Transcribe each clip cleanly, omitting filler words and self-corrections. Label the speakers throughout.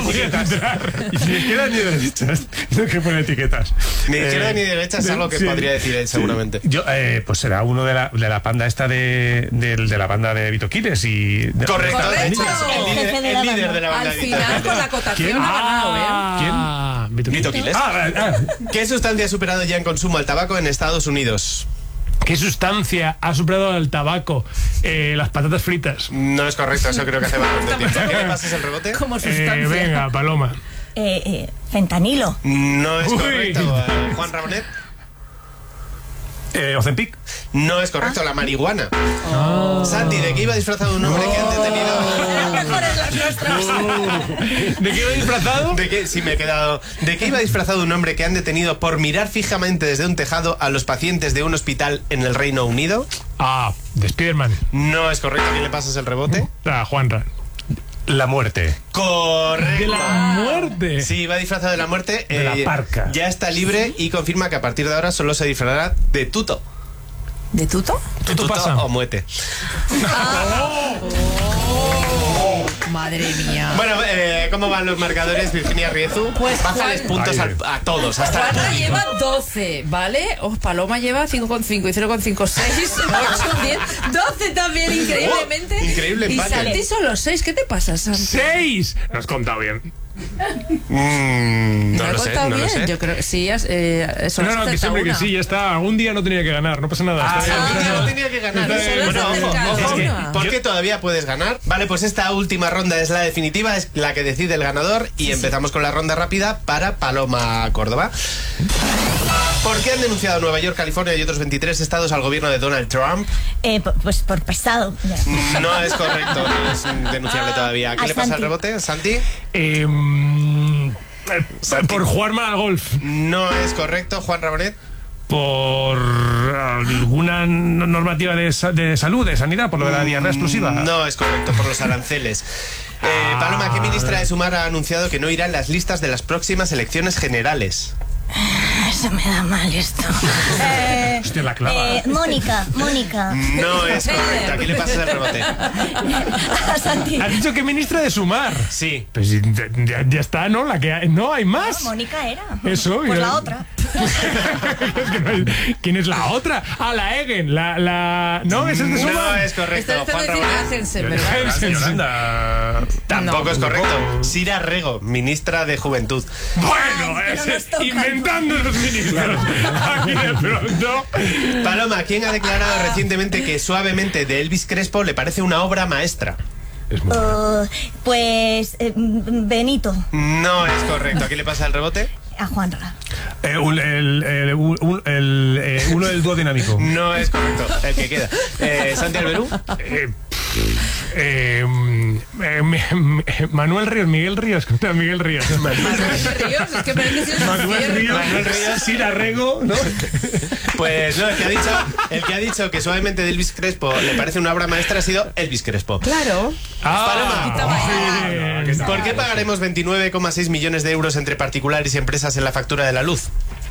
Speaker 1: etiquetas. Y ni izquierdas ni derechas. No hay que poner etiquetas.
Speaker 2: Ni izquierda ni derecha es algo que podría decir él, seguramente.
Speaker 1: Yo, pues será uno de la banda esta de la banda de Vito Quiles y...
Speaker 2: Correcto.
Speaker 3: Correcto.
Speaker 2: De hecho, el líder de la banda.
Speaker 3: Al final, con la acotación ha ganado, ¿eh?
Speaker 1: ¿Quién?
Speaker 2: Vito Quiles. ¿Qué sustancia ha superado ya en consumo al tabaco en Estados Unidos?
Speaker 4: ¿Qué sustancia ha superado al tabaco? Las patatas fritas.
Speaker 2: No es correcto, eso creo que hace bastante tiempo. ¿Qué le pasas el rebote?
Speaker 3: Como sustancia.
Speaker 4: Venga, Paloma.
Speaker 5: Fentanilo.
Speaker 2: No es
Speaker 4: Uy.
Speaker 2: correcto. Juan Rabonet.
Speaker 1: Ozempic.
Speaker 2: No es correcto, la marihuana. Santi, ¿de qué iba disfrazado un hombre que han detenido?
Speaker 5: Las mejores las nuestras.
Speaker 4: ¿De qué iba disfrazado?
Speaker 2: Sí, me he quedado. ¿De qué iba disfrazado un hombre que han detenido por mirar fijamente desde un tejado a los pacientes de un hospital en el Reino Unido?
Speaker 4: De Spiderman.
Speaker 2: No es correcto. ¿A quién le pasas el rebote?
Speaker 4: Juanra.
Speaker 1: La muerte.
Speaker 2: Correcto.
Speaker 4: De la muerte.
Speaker 2: Sí, va disfrazado de la muerte.
Speaker 1: De la parca.
Speaker 2: Ya está libre y confirma que a partir de ahora solo se disfrazará de tuto.
Speaker 3: ¿De tuto?
Speaker 4: Tuto pasa.
Speaker 2: O muete.
Speaker 3: Madre mía.
Speaker 2: Bueno, ¿cómo van los marcadores, Virginia Riezu?
Speaker 3: Pues
Speaker 2: bájales puntos a todos. Hasta
Speaker 3: Juanra lleva 12, ¿vale? Paloma lleva 5,5 y 0,5, 6, 8, 10, 12 también, increíblemente.
Speaker 2: Increíble
Speaker 3: Y
Speaker 2: empate.
Speaker 3: Santi solo 6. ¿Qué te pasa, Santi?
Speaker 4: 6. No has contado bien.
Speaker 2: No
Speaker 3: ¿Me
Speaker 2: lo
Speaker 3: he
Speaker 2: sé,
Speaker 3: contado
Speaker 2: no lo
Speaker 3: bien?
Speaker 2: sé.
Speaker 3: Yo creo que sí. Eso
Speaker 4: No, que siempre que sí, ya está. Algún día no tenía que ganar, no pasa nada. Está bien.
Speaker 2: Algún día no tenía que ganar.
Speaker 3: Solo se acerca
Speaker 2: Ojo,
Speaker 3: a
Speaker 2: es que,
Speaker 3: una.
Speaker 2: porque todavía puedes ganar. Vale, pues esta última ronda es la definitiva, es la que decide el ganador. Y empezamos con la ronda rápida para Paloma Córdoba. ¿Por qué han denunciado Nueva York, California y otros 23 estados al gobierno de Donald Trump?
Speaker 5: Pues por pesado.
Speaker 2: No es correcto, no es denunciable todavía. ¿A qué le pasa el rebote, Santi?
Speaker 4: Por jugar mal al golf.
Speaker 2: No es correcto, Juan Rabonet.
Speaker 4: Por alguna normativa de salud, de sanidad, por lo de la diarrea explosiva.
Speaker 2: No es correcto, por los aranceles. Paloma, ¿qué ministra de Sumar ha anunciado que no irá en las listas de las próximas elecciones generales?
Speaker 5: Se me da mal esto.
Speaker 4: Hostia, la clava.
Speaker 5: Mónica.
Speaker 2: No es correcto, ¿a quién le pasas el rebote?
Speaker 5: A Santi.
Speaker 4: Has dicho que ministra de Sumar.
Speaker 2: Sí.
Speaker 4: Pues ya está, ¿no? La que no hay más.
Speaker 5: Mónica era.
Speaker 4: Eso.
Speaker 5: Pues la otra.
Speaker 4: Es que no hay- ¿Quién es la otra? La Egen. No, esa es de Sumar.
Speaker 2: No es correcto,
Speaker 3: Esto
Speaker 2: Juan
Speaker 3: es decir
Speaker 2: Rabonet.
Speaker 3: Hansen, ¿verdad?
Speaker 1: Yolanda.
Speaker 2: Tampoco
Speaker 3: No.
Speaker 2: es correcto. Sira Rego, ministra de Juventud.
Speaker 4: Bueno,
Speaker 5: pero nos toca.
Speaker 4: inventando los ministros. Aquí de pronto.
Speaker 2: Paloma, ¿quién ha declarado recientemente que Suavemente de Elvis Crespo le parece una obra maestra?
Speaker 1: Es muy
Speaker 5: Pues Benito.
Speaker 2: No es correcto, ¿a quién le pasa el rebote?
Speaker 5: A Juanra.
Speaker 1: uno del dúo dinámico.
Speaker 2: No es correcto, el que queda. Santi Alberú.
Speaker 4: Manuel Ríos, Miguel Ríos. Miguel Ríos.
Speaker 3: Manuel Ríos, es que parece que es
Speaker 4: Manuel Ríos.
Speaker 2: Manuel Ríos.
Speaker 4: Sira Rego, ¿no?
Speaker 2: Pues no, el que ha dicho que Suavemente de Elvis Crespo le parece una obra maestra ha sido Elvis Crespo.
Speaker 3: Claro.
Speaker 2: Paloma, ¿por qué pagaremos 29,6 millones de euros entre particulares y empresas en la factura de la luz?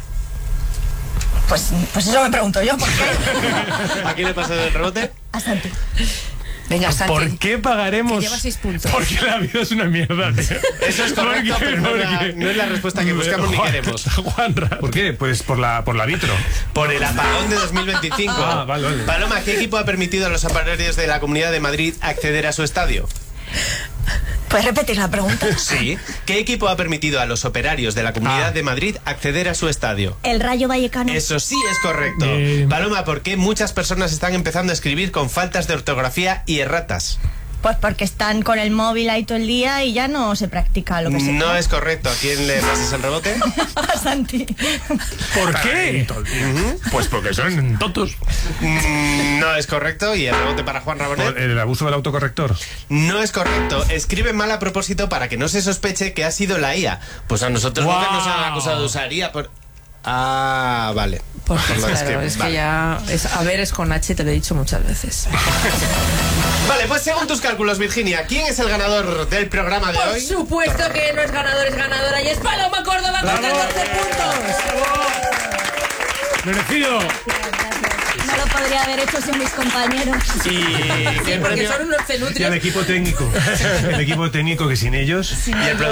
Speaker 5: Pues eso me pregunto yo, ¿por qué?
Speaker 2: ¿A quién le pasa el rebote?
Speaker 5: A Santi.
Speaker 3: Venga, Santi.
Speaker 4: ¿Por qué pagaremos?
Speaker 3: Que lleva 6 puntos.
Speaker 4: Porque la vida es una mierda, tío.
Speaker 2: Eso es correcto, pero no es la respuesta que buscamos ni queremos.
Speaker 4: Juanra.
Speaker 1: ¿Por qué? Pues por la vitro.
Speaker 2: Por el apagón de 2025.
Speaker 1: Vale.
Speaker 2: Paloma, ¿qué equipo ha permitido a los operarios de la Comunidad de Madrid acceder a su estadio?
Speaker 5: ¿Puedes repetir la pregunta?
Speaker 2: Sí. ¿Qué equipo ha permitido a los operarios de la Comunidad de Madrid acceder a su estadio?
Speaker 5: El Rayo Vallecano.
Speaker 2: Eso sí es correcto. Paloma, ¿por qué muchas personas están empezando a escribir con faltas de ortografía y erratas?
Speaker 5: Pues porque están con el móvil ahí todo el día y ya no se practica lo que se
Speaker 2: No es correcto. ¿A quién le pasas el rebote?
Speaker 5: A Santi.
Speaker 4: ¿Por qué?
Speaker 1: Pues porque son tontos.
Speaker 2: No es correcto. ¿Y el rebote para Juan Rabonet?
Speaker 1: El abuso del autocorrector.
Speaker 2: No es correcto. Escribe mal a propósito para que no se sospeche que ha sido la IA. Pues a nosotros nunca nos han acusado de usar IA por... Ah, vale.
Speaker 3: Porque
Speaker 2: Por lo
Speaker 3: claro, es que
Speaker 2: vale.
Speaker 3: ya... es con H, te lo he dicho muchas veces.
Speaker 2: Vale, pues según tus cálculos, Virginia, ¿quién es el ganador del programa de
Speaker 3: Por
Speaker 2: hoy?
Speaker 3: supuesto que no es ganador, es ganadora y es Paloma Córdoba con 14 puntos.
Speaker 4: Merecido.
Speaker 5: No lo podría haber hecho sin mis compañeros.
Speaker 2: ¿Y qué
Speaker 3: Porque
Speaker 2: premio?
Speaker 3: son unos
Speaker 1: Y al
Speaker 3: cenutrios.
Speaker 1: equipo técnico. El equipo técnico que sin ellos.
Speaker 2: ¿Y el